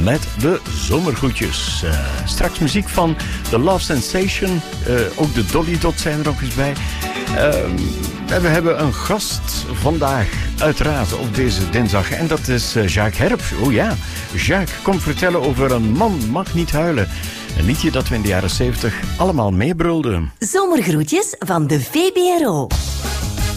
met de zomergroetjes. Straks muziek van The Love Sensation. Ook de Dolly Dots zijn er ook eens bij. We hebben een gast vandaag, uiteraard, op deze dinsdag. En dat is Jacques Herps. Oh ja, Jacques komt vertellen over Een man mag niet huilen. Een liedje dat we in de jaren 70 allemaal meebrulden. Zomergroetjes van de VBRO.